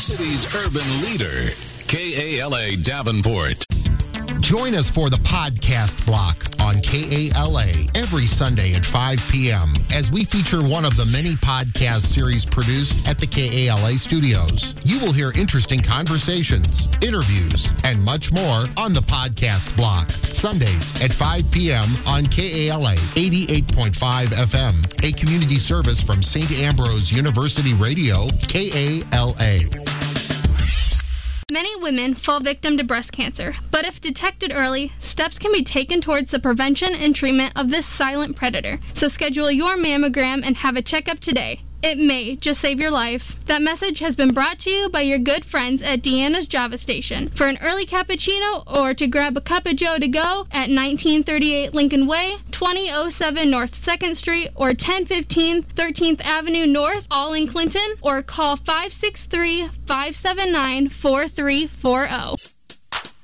City's urban leader, KALA Davenport. Join us for the podcast block on KALA every Sunday at 5 p.m. as we feature one of the many podcast series produced at the KALA studios. You will hear interesting conversations, interviews, and much more on the podcast block. Sundays at 5 p.m. on KALA 88.5 FM, a community service from St. Ambrose University Radio, KALA. Many women fall victim to breast cancer, but if detected early, steps can be taken towards the prevention and treatment of this silent predator. So schedule your mammogram and have a checkup today. It may just save your life. That message has been brought to you by your good friends at Deanna's Java Station. For an early cappuccino or to grab a cup of Joe to go at 1938 Lincoln Way, 2007 North 2nd Street, or 1015 13th Avenue North, all in Clinton, or call 563-579-4340.